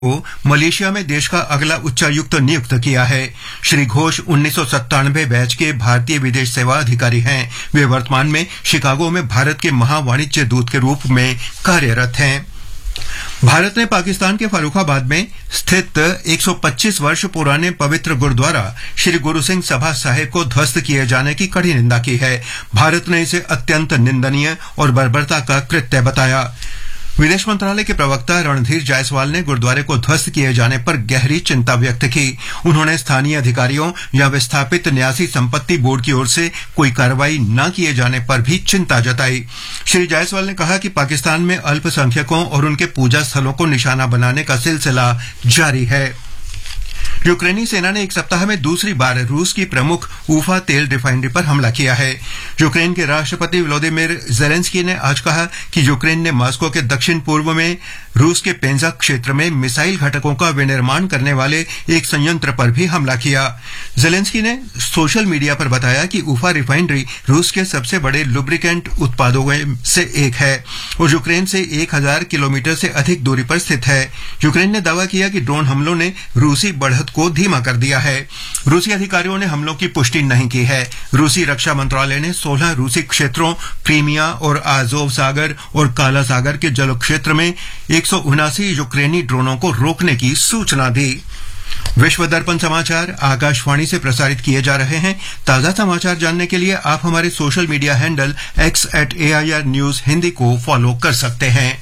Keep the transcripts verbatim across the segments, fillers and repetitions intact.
को मलेशिया में देश का अगला उच्चायुक्त नियुक्त किया है। श्री घोष उन्नीस सौ सत्तानवे बैच के भारतीय विदेश सेवा अधिकारी हैं। वे वर्तमान में शिकागो में भारत के महावाणिज्य दूत के रूप में कार्यरत हैं। भारत ने पाकिस्तान के फर्रुखाबाद में स्थित एक सौ पच्चीस वर्ष पुराने पवित्र गुरुद्वारा श्री गुरु सिंह सभा साहिब को ध्वस्त किए जाने की कड़ी निंदा की है। भारत ने इसे अत्यंत निंदनीय और बर्बरता का कृत्य बताया। विदेश मंत्रालय के प्रवक्ता रणधीर जायसवाल ने गुरुद्वारे को ध्वस्त किए जाने पर गहरी चिंता व्यक्त की। उन्होंने स्थानीय अधिकारियों या विस्थापित न्यासी संपत्ति बोर्ड की ओर से कोई कार्रवाई न किए जाने पर भी चिंता जताई। श्री जायसवाल ने कहा कि पाकिस्तान में अल्पसंख्यकों और उनके पूजा स्थलों को निशाना बनाने का सिलसिला जारी है। यूक्रेनी सेना ने एक सप्ताह में दूसरी बार रूस की प्रमुख ऊफा तेल रिफाइनरी पर हमला किया है। यूक्रेन के राष्ट्रपति व्लादिमीर ज़ेलेंस्की ने आज कहा कि यूक्रेन ने मॉस्को के दक्षिण पूर्व में रूस के पेंजा क्षेत्र में मिसाइल घटकों का विनिर्माण करने वाले एक संयंत्र पर भी हमला किया। ज़ेलेंस्की ने सोशल मीडिया पर बताया कि ऊफा रिफाइनरी रूस के सबसे बड़े लुब्रिकेंट उत्पादों में से एक है और यूक्रेन से एक हजार किलोमीटर से अधिक दूरी पर स्थित है। यूक्रेन ने दावा किया कि ड्रोन हमलों ने रूसी बढ़त को धीमा कर दिया है। रूसी अधिकारियों ने हमलों की पुष्टि नहीं की है। रूसी रक्षा मंत्रालय ने सोलह रूसी क्षेत्रों क्रीमिया और आज़ोव सागर और काला सागर के जल क्षेत्र में एक सौ उनासी यूक्रेनी ड्रोनों को रोकने की सूचना दी। विश्व दर्पण समाचार आकाशवाणी से प्रसारित किए जा रहे हैं। ताजा समाचार जानने के लिए आप हमारे social media handle x eight A I R news Hindi को फॉलो कर सकते हैं।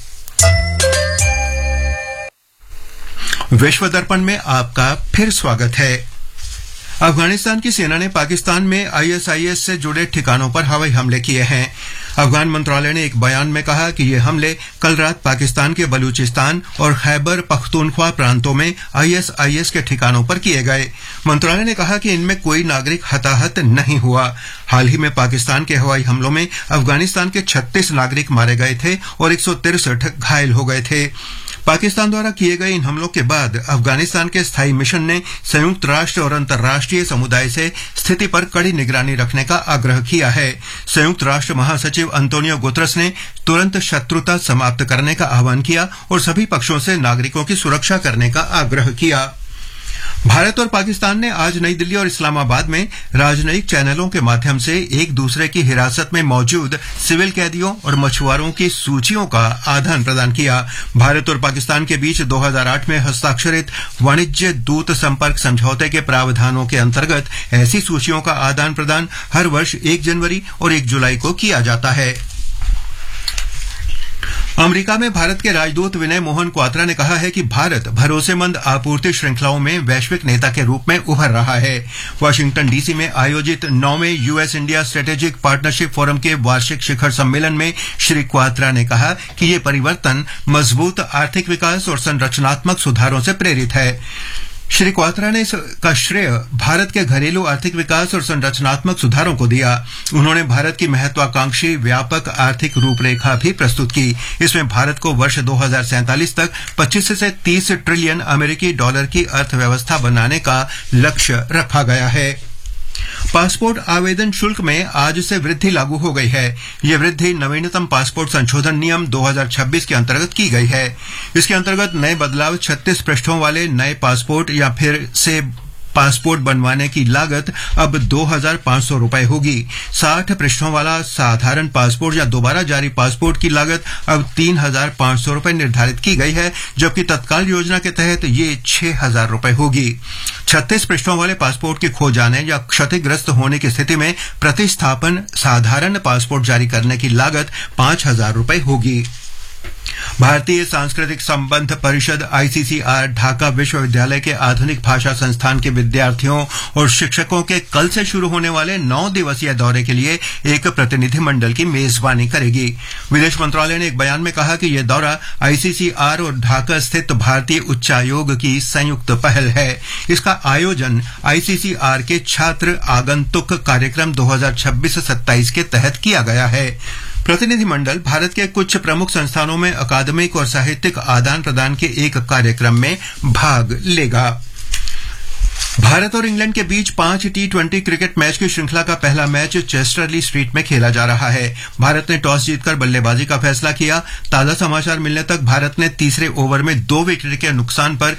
विश्व दर्पण में आपका फिर स्वागत है। अफगानिस्तान की सेना ने पाकिस्तान में आई एस आई एस से जुड़े ठिकानों पर हवाई हमले किए हैं। अफगान मंत्रालय ने एक बयान में कहा कि ये हमले कल रात पाकिस्तान के बलूचिस्तान और खैबर पख्तूनख्वा प्रांतों में आई एस आई एस के ठिकानों पर किए गए। मंत्रालय ने कहा कि इनमें कोई नागरिक हताहत नहीं हुआ। हाल ही में पाकिस्तान के हवाई हमलों में अफगानिस्तान के छत्तीस नागरिक मारे गए थे और एक सौ तिरसठ घायल हो गए थे। पाकिस्तान द्वारा किए गए इन हमलों के बाद अफगानिस्तान के स्थायी मिशन ने संयुक्त राष्ट्र और अंतर्राष्ट्रीय समुदाय से स्थिति पर कड़ी निगरानी रखने का आग्रह किया है। संयुक्त राष्ट्र महासचिव अंतोनियो गुतरस ने तुरंत शत्रुता समाप्त करने का आह्वान किया और सभी पक्षों से नागरिकों की सुरक्षा करने का आग्रह किया। भारत और पाकिस्तान ने आज नई दिल्ली और इस्लामाबाद में राजनयिक चैनलों के माध्यम से एक दूसरे की हिरासत में मौजूद सिविल कैदियों और मछुआरों की सूचियों का आदान प्रदान किया। भारत और पाकिस्तान के बीच दो हज़ार आठ में हस्ताक्षरित वाणिज्य दूत संपर्क समझौते के प्रावधानों के अंतर्गत ऐसी सूचियों का आदान प्रदान हर वर्ष एक जनवरी और एक जुलाई को किया जाता है। अमेरिका में भारत के राजदूत विनय मोहन क्वात्रा ने कहा है कि भारत भरोसेमंद आपूर्ति श्रृंखलाओं में वैश्विक नेता के रूप में उभर रहा है। वाशिंगटन डीसी में आयोजित नौवें US India strategic partnership forum के वार्षिक शिखर सम्मेलन में श्री क्वात्रा ने कहा कि ये परिवर्तन मजबूत आर्थिक विकास और संरचनात्मक सुधारों से प्रेरित है। श्री क्वात्रा ने इसका श्रेय भारत के घरेलू आर्थिक विकास और संरचनात्मक सुधारों को दिया। उन्होंने भारत की महत्वाकांक्षी व्यापक आर्थिक रूपरेखा भी प्रस्तुत की। इसमें भारत को वर्ष दो हज़ार सैंतालीस तक पच्चीस से तीस ट्रिलियन अमेरिकी डॉलर की अर्थव्यवस्था बनाने का लक्ष्य रखा गया है। पासपोर्ट आवेदन शुल्क में आज से वृद्धि लागू हो गई है। ये वृद्धि नवीनतम पासपोर्ट संशोधन नियम दो हज़ार छब्बीस के अंतर्गत की गई है। इसके अंतर्गत नए बदलाव छत्तीस पृष्ठों वाले नए पासपोर्ट या फिर से पासपोर्ट बनवाने की लागत अब दो हज़ार पांच सौ रुपए होगी। साठ पृष्ठों वाला साधारण पासपोर्ट या दोबारा जारी पासपोर्ट की लागत अब तीन हज़ार पांच सौ रुपए निर्धारित की गई है, जबकि तत्काल योजना के तहत ये छह हज़ार रुपए होगी। छत्तीस पृष्ठों वाले पासपोर्ट के खो जाने या क्षतिग्रस्त होने की स्थिति में प्रतिस्थापन साधारण पासपोर्ट जारी करने की लागत पांच हज़ार रुपए होगी। भारतीय सांस्कृतिक संबंध परिषद आई सी सी आर ढाका विश्वविद्यालय के आधुनिक भाषा संस्थान के विद्यार्थियों और शिक्षकों के कल से शुरू होने वाले नौ दिवसीय दौरे के लिए एक प्रतिनिधि मंडल की मेजबानी करेगी। विदेश मंत्रालय ने एक बयान में कहा कि यह दौरा आई सी सी आर और ढाका स्थित भारतीय उच्चायोग की संयुक्त पहल है। इसका आयोजन आई सी सी आर के छात्र आगंतुक कार्यक्रम दो हज़ार छब्बीस सत्ताईस के तहत किया गया है। प्रतिनिधिमंडल भारत के कुछ प्रमुख संस्थानों में अकादमिक और साहित्यिक आदान प्रदान के एक कार्यक्रम में भाग लेगा। भारत और इंग्लैंड के बीच पांच टी ट्वेंटी क्रिकेट मैच की श्रृंखला का पहला मैच चेस्टरली स्ट्रीट में खेला जा रहा है। भारत ने टॉस जीतकर बल्लेबाजी का फैसला किया। ताजा समाचार मिलने तक भारत ने तीसरे ओवर में दो विकेट के नुकसान पर